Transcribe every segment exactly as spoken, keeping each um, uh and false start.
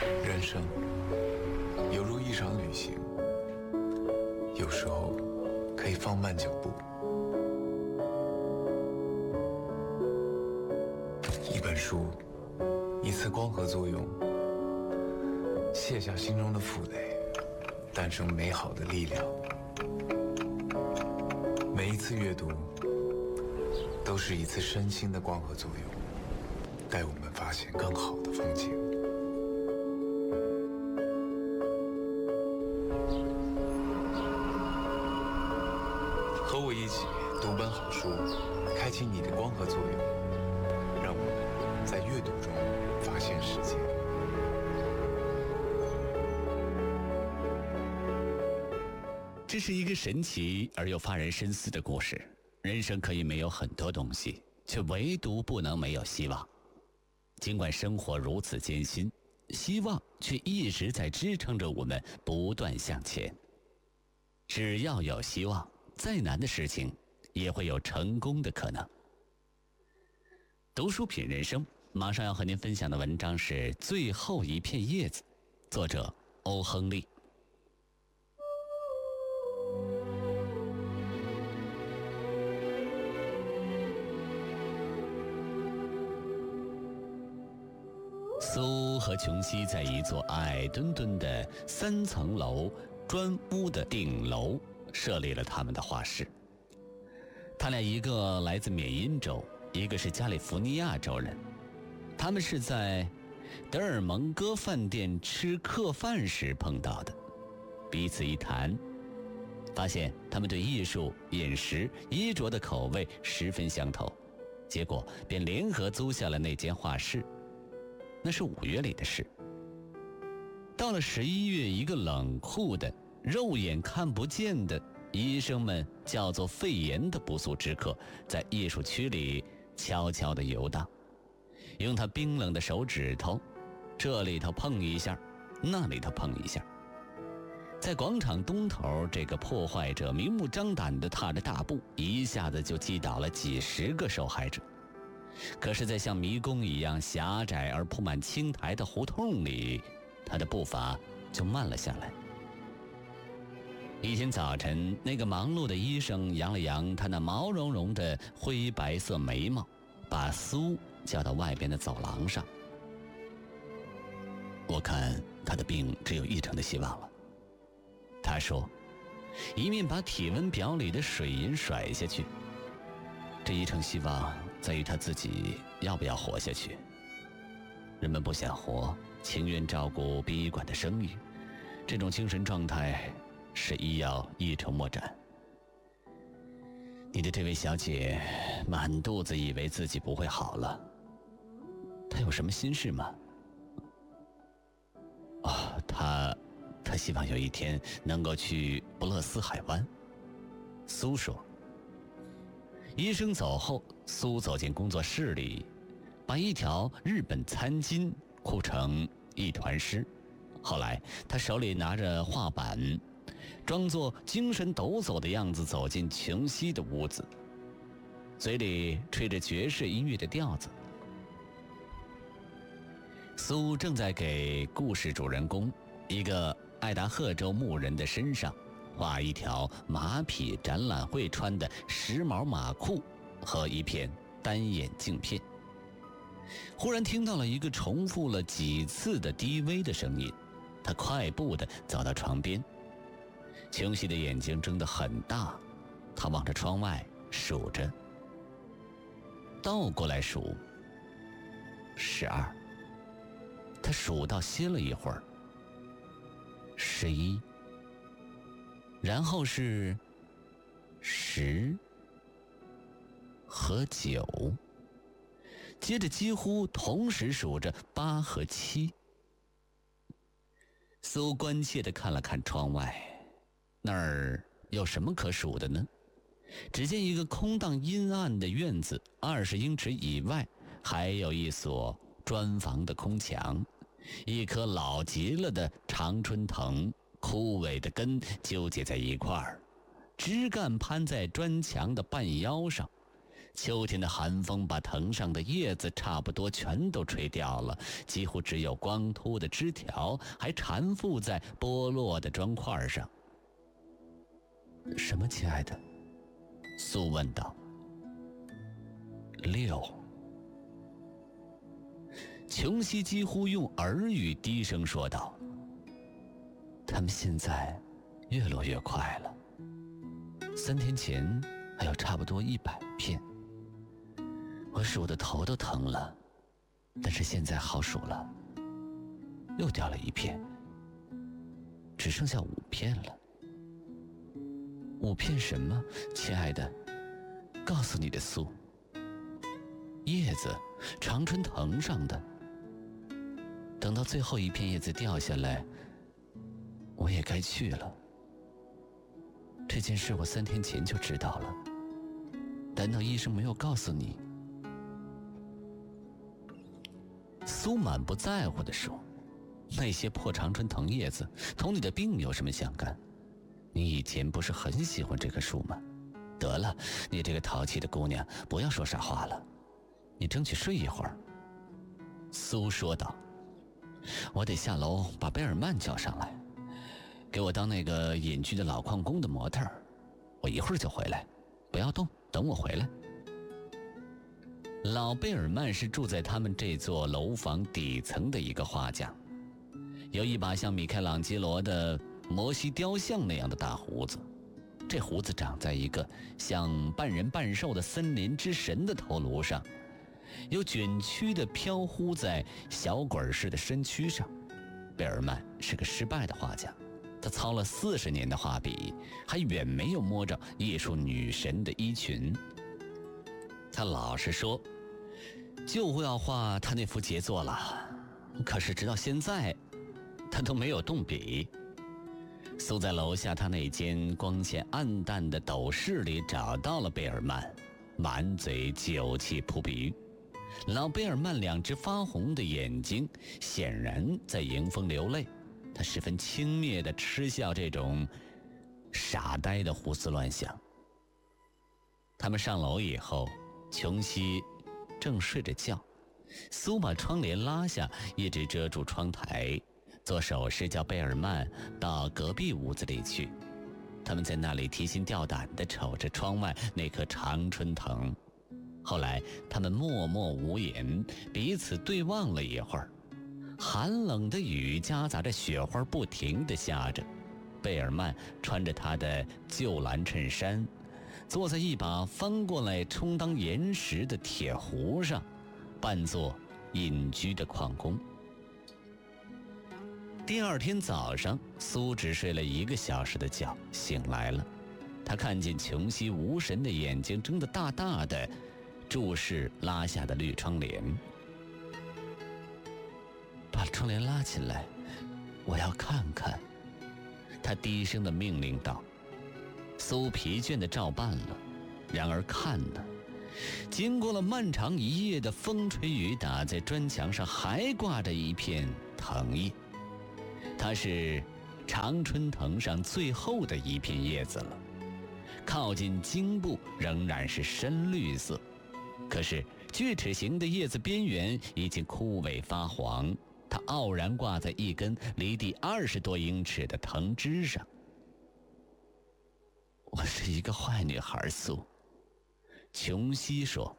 人生犹如一场旅行，有时候可以放慢脚步。一本书，一次光合作用，卸下心中的负累，诞生美好的力量。每一次阅读，都是一次身心的光合作用，带我们发现更好的风景。和我一起读本好书，开启你的光合作用，让我们在阅读中发现世界。 这是一个神奇而又发人深思的故事。人生可以没有很多东西，却唯独不能没有希望。尽管生活如此艰辛，希望却一直在支撑着我们不断向前。只要有希望，再难的事情也会有成功的可能。读书品人生，马上要和您分享的文章是《最后一片叶子》，作者欧亨利。苏和琼西在一座矮墩墩的三层楼砖屋的顶楼设立了他们的画室。他俩一个来自缅因州，一个是加利福尼亚州人。他们是在德尔蒙戈饭店吃客饭时碰到的，彼此一谈，发现他们对艺术、饮食、衣着的口味十分相投，结果便联合租下了那间画室。那是五月里的事。到了十一月，一个冷酷的、肉眼看不见的医生们叫做肺炎的不速之客，在艺术区里悄悄地游荡，用他冰冷的手指头，这里头碰一下，那里头碰一下。在广场东头，这个破坏者明目张胆地踏着大步，一下子就击倒了几十个受害者。可是在像迷宫一样狭窄而铺满青苔的胡同里，他的步伐就慢了下来。一天早晨，那个忙碌的医生扬了扬他那毛茸茸的灰白色眉毛，把苏叫到外边的走廊上。我看他的病只有一成的希望了，他说，一面把体温表里的水银甩下去。这一成希望在于他自己要不要活下去。人们不想活，情愿照顾殡仪馆的生意，这种精神状态使医药一筹莫展。你的这位小姐满肚子以为自己不会好了，她有什么心事吗？哦，她她希望有一天能够去布勒斯海湾。苏说。医生走后，苏走进工作室里，把一条日本餐巾哭成一团湿。后来他手里拿着画板，装作精神抖擞的样子走进琼西的屋子，嘴里吹着爵士音乐的调子。苏正在给故事主人公，一个爱达荷州牧人的身上画一条马匹展览会穿的时髦马裤和一片单眼镜片。忽然听到了一个重复了几次的低微的声音，他快步地走到床边。琼西的眼睛睁得很大，他望着窗外数着，倒过来数十二。他数到歇了一会儿，十一，然后是十和九，接着几乎同时数着八和七。苏关切地看了看窗外，那儿有什么可数的呢？只见一个空荡阴暗的院子，二十英尺以外还有一所砖房的空墙，一棵老极了的常春藤，枯萎的根纠结在一块儿，枝干攀在砖墙的半腰上， 秋天的寒风把藤上的叶子差不多全都吹掉了，几乎只有光秃的枝条还缠附在剥落的砖块上。什么，亲爱的？苏问道。六。琼西几乎用耳语低声说道：他们现在越落越快了，三天前还有差不多一百片，我数的头都疼了，但是现在好数了，又掉了一片，只剩下五片了。五片什么，亲爱的？告诉你的苏。叶子，常春藤上的。等到最后一片叶子掉下来，我也该去了。这件事我三天前就知道了，难道医生没有告诉你？苏满不在乎地说：那些破常春藤叶子同你的病有什么相干？你以前不是很喜欢这棵树吗？得了，你这个淘气的姑娘，不要说傻话了，你争取睡一会儿。苏说道：我得下楼把贝尔曼叫上来，给我当那个隐居的老矿工的模特儿，我一会儿就回来，不要动，等我回来。老贝尔曼是住在他们这座楼房底层的一个画匠，有一把像米开朗基罗的摩西雕像那样的大胡子，这胡子长在一个像半人半兽的森林之神的头颅上，有卷曲的飘忽在小滚式的身躯上。贝尔曼是个失败的画家，他操了四十年的画笔，还远没有摸着艺术女神的衣裙。他老实说，就要画他那幅杰作了，可是直到现在，他都没有动笔。苏在楼下他那间光线暗淡的斗室里找到了贝尔曼，满嘴酒气扑鼻。老贝尔曼两只发红的眼睛显然在迎风流泪，他十分轻蔑地嗤笑这种傻呆的胡思乱想。他们上楼以后，琼西正睡着觉，苏把窗帘拉下，一直遮住窗台，做手势叫贝尔曼到隔壁屋子里去。他们在那里提心吊胆地瞅着窗外那棵常春藤。后来他们默默无言，彼此对望了一会儿。寒冷的雨夹杂着雪花不停地下着。贝尔曼穿着他的旧蓝衬衫，坐在一把翻过来充当岩石的铁壶上，扮作隐居的矿工。第二天早上，苏只睡了一个小时的觉，醒来了。他看见琼西无神的眼睛睁得大大的，注视拉下的绿窗帘。把窗帘拉起来，我要看看，他低声地命令道。苏疲倦地照办了，然而看呢，经过了漫长一夜的风吹雨打，在砖墙上还挂着一片藤叶。它是常春藤上最后的一片叶子了，靠近茎部仍然是深绿色，可是锯齿形的叶子边缘已经枯萎发黄，它傲然挂在一根离地二十多英尺的藤枝上。我是一个坏女孩，苏，琼西说。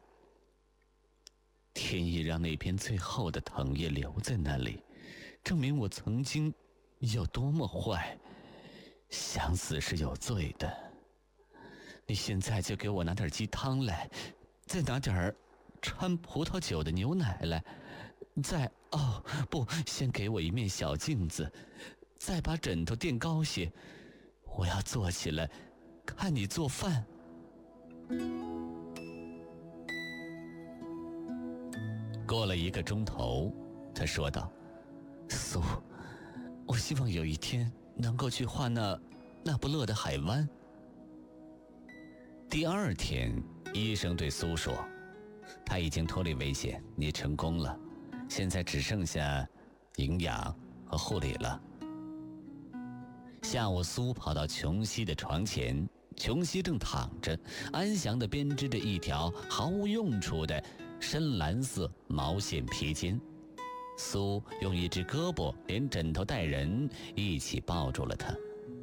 天意让那片最后的藤叶留在那里，证明我曾经有多么坏，想死是有罪的。你现在就给我拿点鸡汤来，再拿点掺葡萄酒的牛奶来，再哦不，先给我一面小镜子，再把枕头垫高些，我要坐起来看你做饭。过了一个钟头，他说道：苏，我希望有一天能够去画那那不勒的海湾。第二天，医生对苏说，他已经脱离危险，你成功了，现在只剩下营养和护理了。下午，苏跑到琼西的床前， 琼西正躺着，安详地编织着一条毫无用处的深蓝色毛线披肩。苏用一只胳膊连枕头带人一起抱住了他。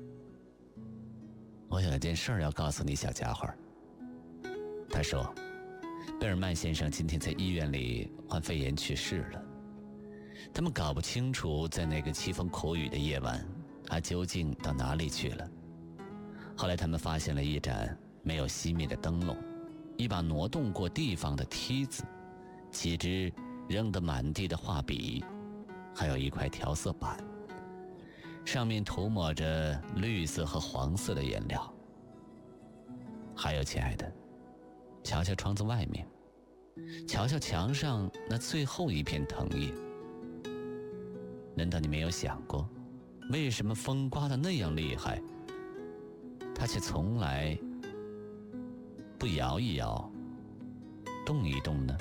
我有件事儿要告诉你，小家伙。他说，贝尔曼先生今天在医院里患肺炎去世了。他们搞不清楚在那个凄风苦雨的夜晚，他究竟到哪里去了。后来他们发现了一盏没有熄灭的灯笼，一把挪动过地方的梯子，几支扔得满地的画笔，还有一块调色板，上面涂抹着绿色和黄色的颜料。还有，亲爱的，瞧瞧窗子外面，瞧瞧墙上那最后一片藤叶。难道你没有想过，为什么风刮得那样厉害，它却从来不摇一摇，动一动呢？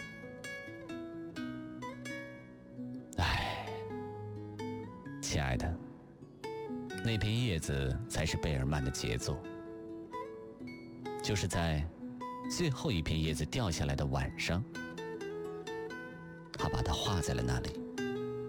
唉，亲爱的，那片叶子才是贝尔曼的杰作。就是在最后一片叶子掉下来的晚上，他把它画在了那里。